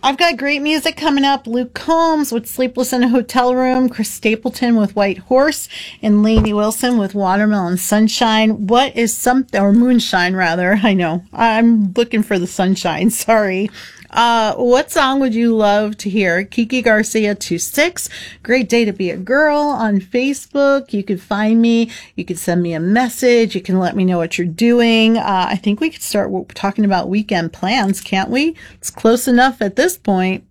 I've got great music coming up. Luke Combs with Sleepless in a Hotel Room, Chris Stapleton with White Horse, and Lainey Wilson with Watermelon Sunshine. What is something, or Moonshine rather, I know. I'm looking for the sunshine, sorry. What song would you love to hear? Kiki Garcia 26. Great Day to Be a Girl on Facebook. You could find me. You could send me a message. You can let me know what you're doing. I think we could start talking about weekend plans, can't we? It's close enough at this point.